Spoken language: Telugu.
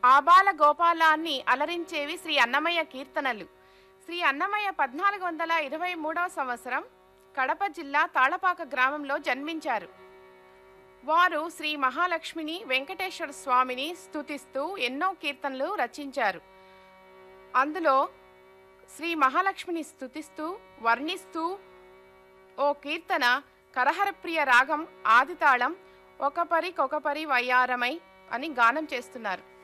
ఆబాల గోపాలాన్ని అలరించేవి శ్రీ అన్నమయ్య కీర్తనలు. శ్రీ అన్నమయ్య 1423వ సంవత్సరం కడప జిల్లా తాళపాక గ్రామంలో జన్మించారు. వారు శ్రీ మహాలక్ష్మిని, వెంకటేశ్వర స్వామిని స్తుతిస్తూ ఎన్నో కీర్తనలు రచించారు. అందులో శ్రీ మహాలక్ష్మిని స్తుతిస్తూ వర్ణిస్తూ ఓ కీర్తన కరహరప్రియ రాగం ఆదితాళం ఒక పరి వయ్యారమై అని గానం చేస్తున్నారు.